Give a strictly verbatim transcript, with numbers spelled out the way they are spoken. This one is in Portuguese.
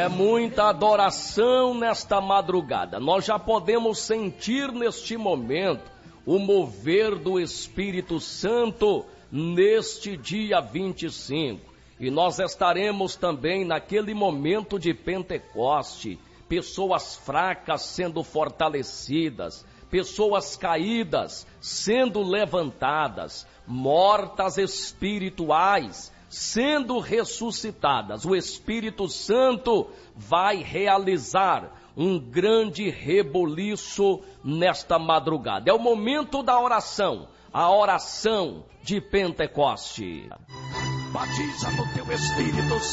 muita adoração nesta madrugada. Nós já podemos sentir neste momento o mover do Espírito Santo neste dia vinte e cinco. E nós estaremos também naquele momento de Pentecoste, pessoas fracas sendo fortalecidas, pessoas caídas sendo levantadas, mortas espirituais sendo ressuscitadas. O Espírito Santo vai realizar um grande reboliço nesta madrugada. É o momento da oração, a oração de Pentecoste. Batiza no teu Espírito